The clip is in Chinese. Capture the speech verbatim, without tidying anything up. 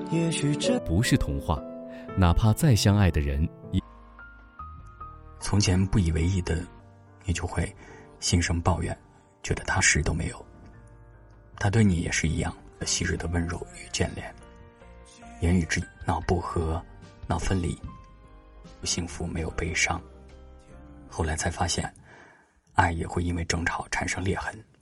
也许这不是童话，哪怕再相爱的人也。 从前不以为意的，你就会心生抱怨，觉得他什都没有。他对你也是一样，昔日的温柔与眷恋，言语之闹不和，闹分离，有幸福没有悲伤。后来才发现，爱也会因为争吵产生裂痕。